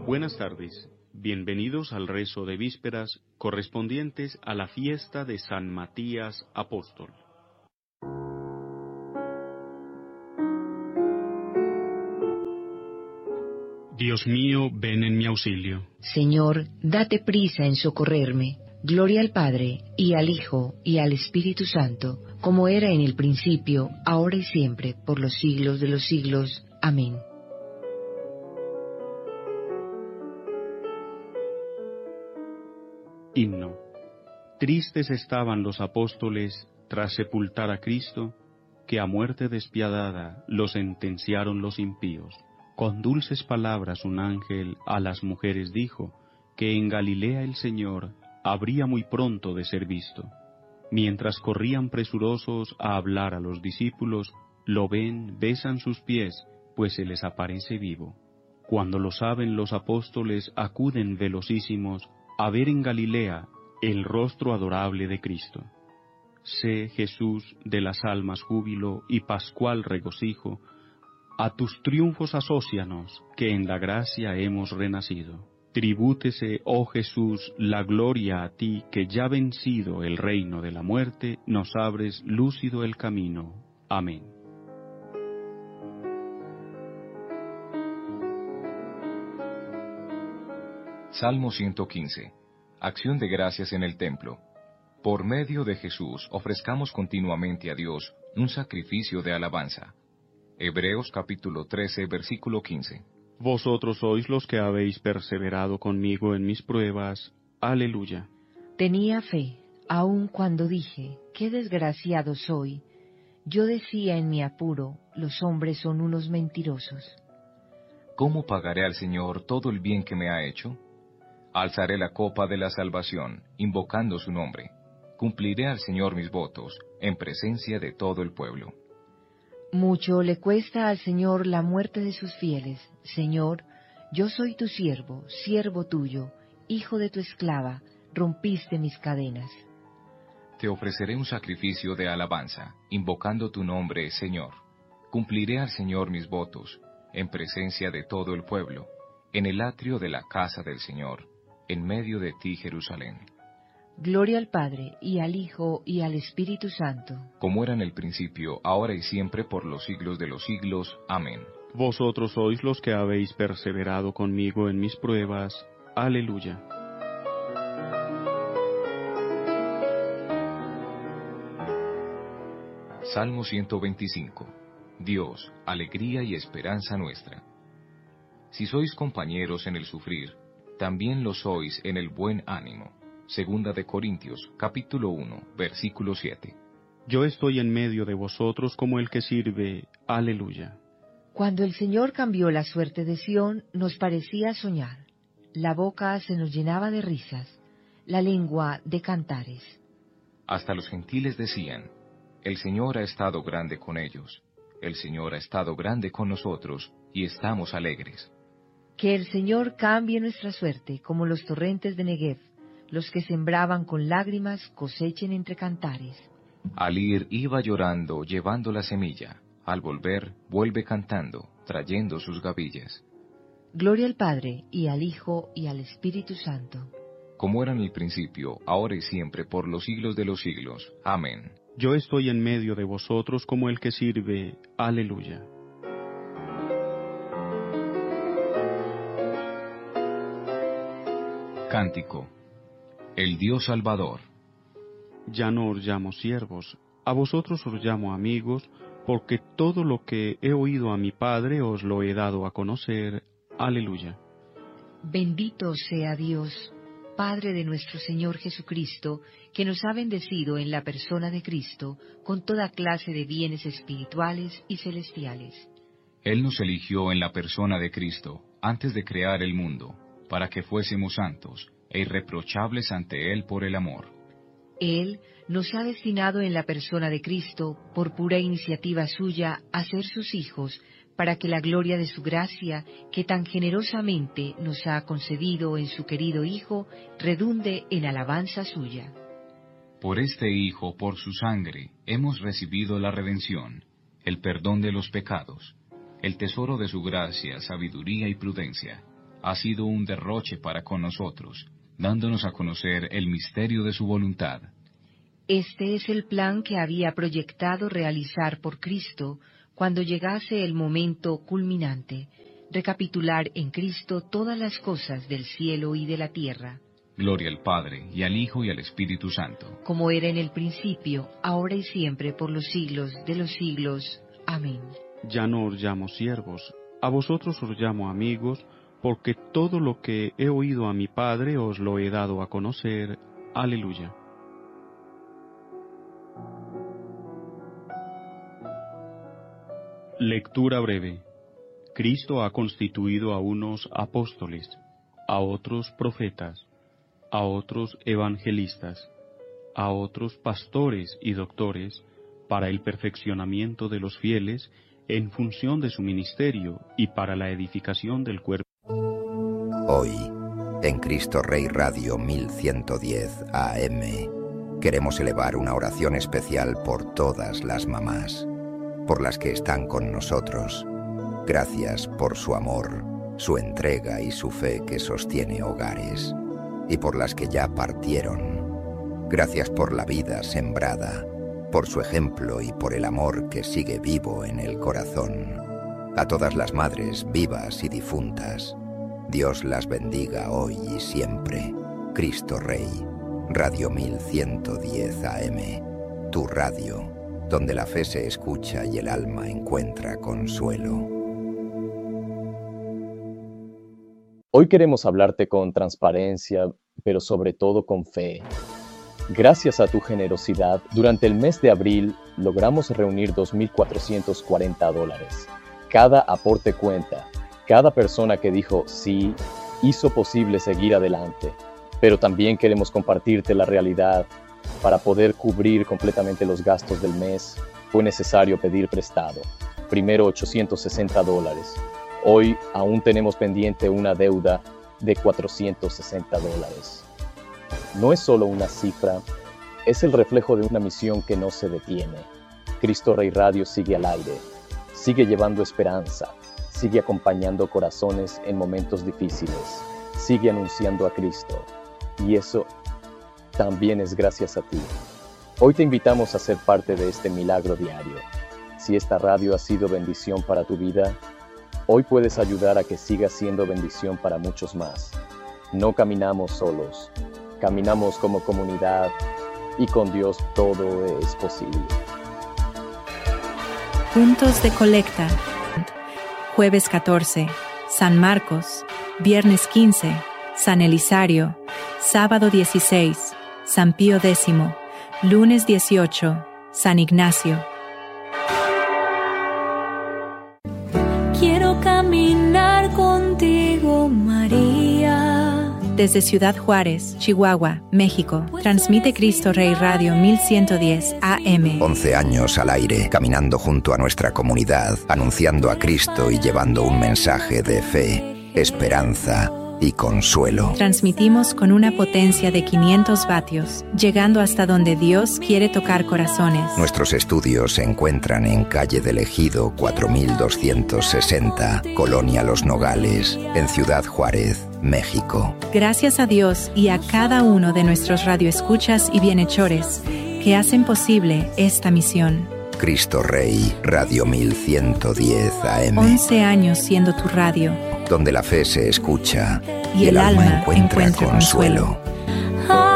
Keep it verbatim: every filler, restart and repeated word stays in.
Buenas tardes, bienvenidos al rezo de vísperas correspondientes a la fiesta de San Matías Apóstol. Dios mío, ven en mi auxilio. Señor, date prisa en socorrerme. Gloria al Padre, y al Hijo, y al Espíritu Santo, como era en el principio, ahora y siempre, por los siglos de los siglos. Amén. Himno. Tristes estaban los apóstoles tras sepultar a Cristo, que a muerte despiadada lo sentenciaron los impíos. Con dulces palabras un ángel a las mujeres dijo, que en Galilea el Señor habría muy pronto de ser visto. Mientras corrían presurosos a hablar a los discípulos, lo ven, besan sus pies, pues se les aparece vivo. Cuando lo saben los apóstoles acuden velocísimos a ver en Galilea el rostro adorable de Cristo. Sé, Jesús, de las almas júbilo y pascual regocijo, a tus triunfos asócianos, que en la gracia hemos renacido. Tribútese, oh Jesús, la gloria a ti, que ya vencido el reino de la muerte, nos abres lúcido el camino. Amén. Salmo ciento quince. Acción de gracias en el templo. Por medio de Jesús ofrezcamos continuamente a Dios un sacrificio de alabanza. Hebreos capítulo trece, versículo quince. Vosotros sois los que habéis perseverado conmigo en mis pruebas. Aleluya. Tenía fe, aun cuando dije, qué desgraciado soy. Yo decía en mi apuro, los hombres son unos mentirosos. ¿Cómo pagaré al Señor todo el bien que me ha hecho? Alzaré la copa de la salvación, invocando su nombre. Cumpliré al Señor mis votos, en presencia de todo el pueblo. Mucho le cuesta al Señor la muerte de sus fieles. Señor, yo soy tu siervo, siervo tuyo, hijo de tu esclava, rompiste mis cadenas. Te ofreceré un sacrificio de alabanza, invocando tu nombre, Señor. Cumpliré al Señor mis votos, en presencia de todo el pueblo, en el atrio de la casa del Señor, en medio de ti, Jerusalén. Gloria al Padre, y al Hijo, y al Espíritu Santo. Como era en el principio, ahora y siempre, por los siglos de los siglos. Amén. Vosotros sois los que habéis perseverado conmigo en mis pruebas. Aleluya. Salmo ciento veinticinco. Dios, alegría y esperanza nuestra. Si sois compañeros en el sufrir, también lo sois en el buen ánimo. Segunda de Corintios, capítulo uno, versículo siete. Yo estoy en medio de vosotros como el que sirve. Aleluya. Cuando el Señor cambió la suerte de Sión, nos parecía soñar. La boca se nos llenaba de risas, la lengua de cantares. Hasta los gentiles decían, el Señor ha estado grande con ellos. El Señor ha estado grande con nosotros, y estamos alegres. Que el Señor cambie nuestra suerte, como los torrentes de Negev. Los que sembraban con lágrimas cosechen entre cantares. Al ir iba llorando, llevando la semilla. Al volver, vuelve cantando, trayendo sus gavillas. Gloria al Padre, y al Hijo, y al Espíritu Santo. Como era en el principio, ahora y siempre, por los siglos de los siglos. Amén. Yo estoy en medio de vosotros como el que sirve. Aleluya. Cántico. El Dios Salvador. Ya no os llamo siervos, a vosotros os llamo amigos, porque todo lo que he oído a mi Padre os lo he dado a conocer. Aleluya. Bendito sea Dios, Padre de nuestro Señor Jesucristo, que nos ha bendecido en la persona de Cristo con toda clase de bienes espirituales y celestiales. Él nos eligió en la persona de Cristo, antes de crear el mundo, para que fuésemos santos e irreprochables ante Él por el amor. Él nos ha destinado en la persona de Cristo, por pura iniciativa suya, a ser sus hijos, para que la gloria de su gracia, que tan generosamente nos ha concedido en su querido Hijo, redunde en alabanza suya. Por este Hijo, por su sangre, hemos recibido la redención, el perdón de los pecados, el tesoro de su gracia, sabiduría y prudencia. ha sido un derroche para con nosotros, dándonos a conocer el misterio de su voluntad. Este es el plan que había proyectado realizar por Cristo cuando llegase el momento culminante, recapitular en Cristo todas las cosas del cielo y de la tierra. Gloria al Padre, y al Hijo, y al Espíritu Santo. Como era en el principio, ahora y siempre, por los siglos de los siglos. Amén. Ya no os llamo siervos, a vosotros os llamo amigos, porque todo lo que he oído a mi Padre os lo he dado a conocer. Aleluya. Lectura breve. Cristo ha constituido a unos apóstoles, a otros profetas, a otros evangelistas, a otros pastores y doctores, para el perfeccionamiento de los fieles en función de su ministerio y para la edificación del cuerpo. Hoy, en Cristo Rey Radio mil ciento diez A M, queremos elevar una oración especial por todas las mamás, por las que están con nosotros. Gracias por su amor, su entrega y su fe que sostiene hogares, y por las que ya partieron. Gracias por la vida sembrada, por su ejemplo y por el amor que sigue vivo en el corazón. A todas las madres vivas y difuntas, Dios las bendiga hoy y siempre. Cristo Rey, Radio mil ciento diez A M, tu radio, donde la fe se escucha y el alma encuentra consuelo. Hoy queremos hablarte con transparencia, pero sobre todo con fe. Gracias a tu generosidad, durante el mes de abril logramos reunir dos mil cuatrocientos cuarenta dólares. Cada aporte cuenta. Cada persona que dijo sí hizo posible seguir adelante. Pero también queremos compartirte la realidad. Para poder cubrir completamente los gastos del mes, fue necesario pedir prestado. Primero ochocientos sesenta dólares. Hoy aún tenemos pendiente una deuda de cuatrocientos sesenta dólares. No es solo una cifra, es el reflejo de una misión que no se detiene. Cristo Rey Radio sigue al aire, sigue llevando esperanza, sigue acompañando corazones en momentos difíciles, sigue anunciando a Cristo. Y eso también es gracias a ti. Hoy te invitamos a ser parte de este milagro diario. Si esta radio ha sido bendición para tu vida, hoy puedes ayudar a que siga siendo bendición para muchos más. No caminamos solos, caminamos como comunidad y con Dios todo es posible. Puntos de colecta. Jueves catorce, San Marcos. Viernes quince, San Elisario. Sábado dieciséis, San Pío X. Lunes dieciocho, San Ignacio. Quiero caminar contigo, María. Desde Ciudad Juárez, Chihuahua, México, transmite Cristo Rey Radio mil ciento diez A M. once años al aire, caminando junto a nuestra comunidad, anunciando a Cristo y llevando un mensaje de fe, esperanza y consuelo. Transmitimos con una potencia de quinientos vatios, llegando hasta donde Dios quiere tocar corazones. Nuestros estudios se encuentran en calle del Ejido cuatro mil doscientos sesenta, Colonia Los Nogales, en Ciudad Juárez, México. Gracias a Dios y a cada uno de nuestros radioescuchas y bienhechores que hacen posible esta misión. Cristo Rey, Radio mil ciento diez A M. once años siendo tu radio, donde la fe se escucha y, y el, el alma encuentra, encuentra consuelo. consuelo.